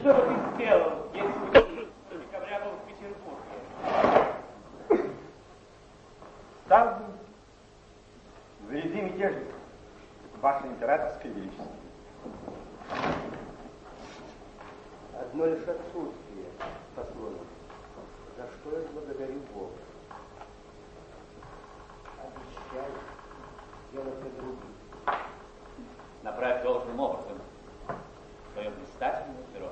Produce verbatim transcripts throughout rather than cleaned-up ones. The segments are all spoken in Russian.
что бы ты сделал, если бы до декабря был в Петербурге? Стал бы в ряды мятежников, ваше императорское величество. Одно лишь отсутствие пословиц, за что я благодарю Бога. Обещаю делать это другим. Направь должным образом свое блистательное перо.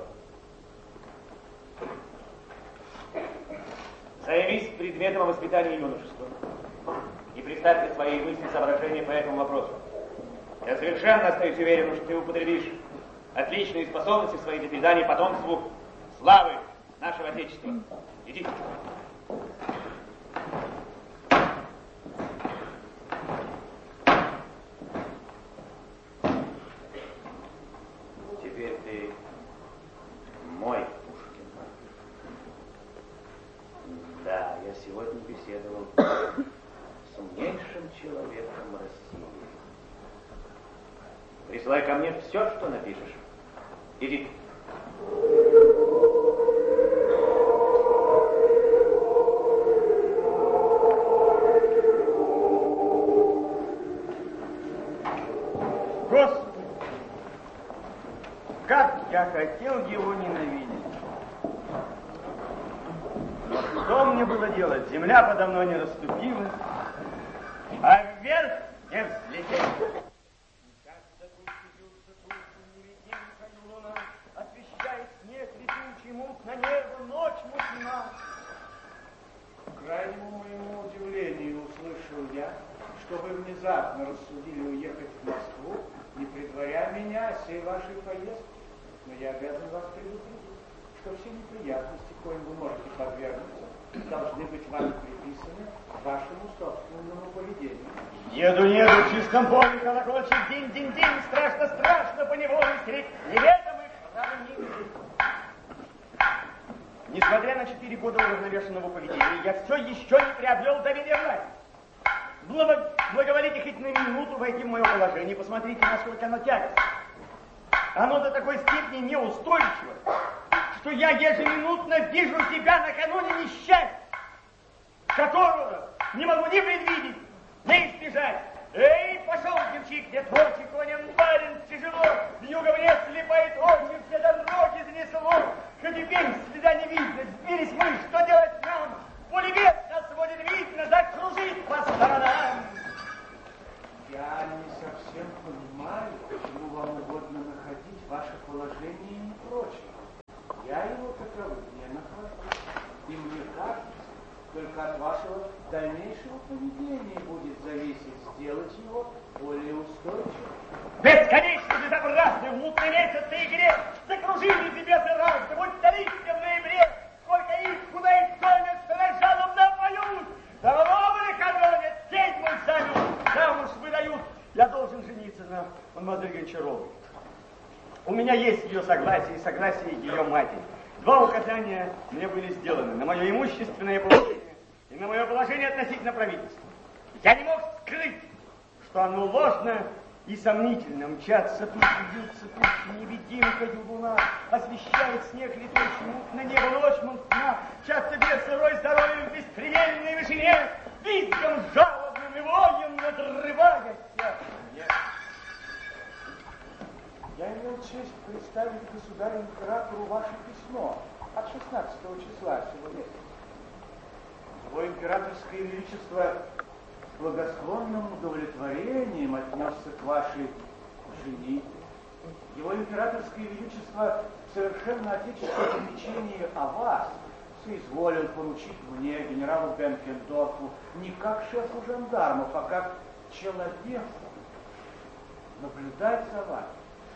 Займись предметом воспитания юношества и представь мне свои мысли и соображения по этому вопросу. Я совершенно остаюсь уверен, что ты употребишь отличные способности свои для передания потомству славы нашего Отечества. Иди. Теперь ты мой Пушкин. Да, я сегодня беседовал с умнейшим человеком России. Присылай ко мне все, что напишешь. Иди. Господи, как я хотел его ненавидеть. Но что мне было делать? Земля подо мной не расступилась, а вверх не взлететь. На небо ночь мутна. К крайнему моему удивлению услышал я, что вы внезапно рассудили уехать в Москву, не предваря меня сей вашей поездки. Но я обязан вас предупредить, что все неприятности, коим вы можете подвергнуться, должны быть вами приписаны вашему собственному поведению. Еду, еду, в чистом поле колокольчик, динь-динь-динь, страшно-страшно, поневоле стереть неведомых равнин. Несмотря на четыре года уравновешенного поведения, я все еще не приобрел доверия власти. Благо, благоволите хоть на минуту войти в мое положение, посмотрите, насколько оно тягостно. Оно до такой степени неустойчиво, что я ежеминутно вижу себя накануне несчастья, которого не могу ни предвидеть, ни избежать. Эй, пошел, девчик, где трочек, конем барин, тяжело, вьюга мне слепает очи, все дороги занесло, хоть теперь следа не видно, сбились мы, что делать нам? Поле бед нас сводит видно, закружит по сторонам. Я не совсем понимаю, почему вам угодно находить ваше положение непрочным. Я его таковым не нахожу. И мне кажется, только от вашего дальнейшего поведения будет зависеть, сделать его более устойчивым. Бесконечно безобразный в мутный месяц и игре закружили тебе заразы, будь столица в ноябре, сколько их куда их гонят, сражалом напоют. Давно были кадронят, сеть мой занял, замуж выдают. Я должен жениться на мадемуазель Гончаровой. У меня есть ее согласие и согласие ее матери. Два указания мне были сделаны на мое имущественное положение и на мое положение относительно правительства. Я не мог скрыть, что оно ложно и сомнительно. Мчатся тучи, бьются тучи, невидимка луна, освещает снег летучий, мутно небо ночь мутна, мчатся без сырой здоровьем в беспредельной вышине, визгом жалобным и воем надрываясь. Нет. Я имел честь представить государю-императору ваше письмо от шестнадцатого числа сего месяца. Его императорское величество с благосклонным удовлетворением отнесся к вашей женитьбе. Его императорское величество в совершенно отечественном попечении о вас соизволил поручить мне, генералу Бенкендорфу, не как шефу жандармов, а как человеку наблюдать за вами,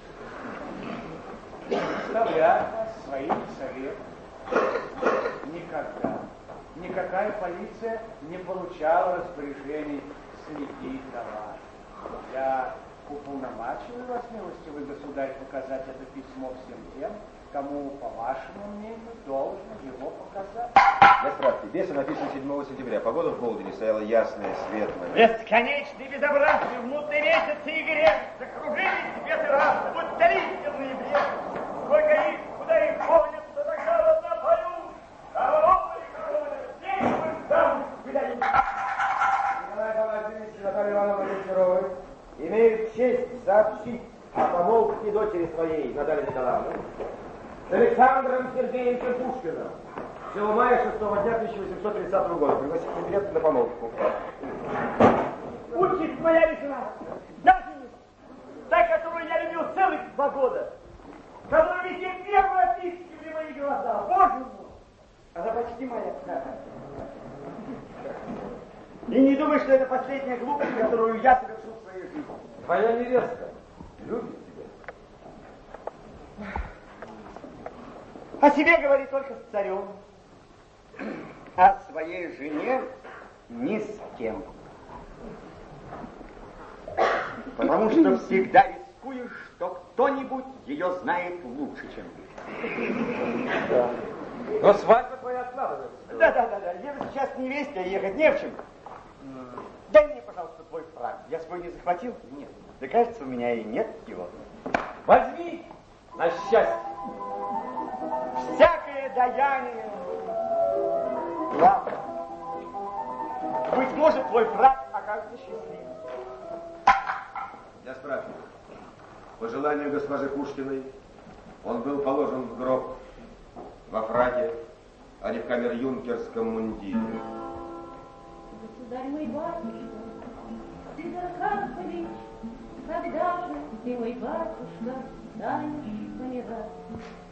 представлять вас своим советом. Никогда, никакая полиция не получала распоряжений следить за вами. Я уполномачиваю вас, милостивый государь, показать это письмо всем тем, кому, по вашему мнению, должно его показать. Для справки, пьеса написана седьмого сентября. Погода в Болдине стояла ясная, светлая. Бесконечный безобразный в мутной месяц и игре закружились без раз, будь столицы в ноябре. Сколько их, куда их дочери своей, Натальи Николаевны, с Александром Сергеевичем Пушкиным, всего мая шестого дня тысяча восемьсот тридцатого года, пригласить конференцию на помолвку. Участь моя весна, даже та, которую я любил целых два года, которая висит первая тысяча в мои глаза, боже мой! Она почти моя. И не думай, что это последняя глупость, которую я совершу в своей жизни. Твоя невестка любит тебя. О себе говорит только с царем, а о своей жене ни с кем. Потому что всегда рискуешь, что кто-нибудь ее знает лучше, чем ты. Но свадьба твоя откладывается. Да, да, да, да. Еду сейчас к невесте, а ехать не в чем. Дай мне, пожалуйста, твой фраг. Я свой не захватил? Нет. Да кажется, у меня и нет его. Возьми на счастье. Всякое даяние. Главное. Быть может, твой фраг окажется счастливым. Я спрашиваю. По желанию госпожи Пушкиной он был положен в гроб во фраке, а не в камер-юнкерском мундире. Государь мой батюшка, ты заканчиваешь, когда же ты, мой батюшка, станешь помирать?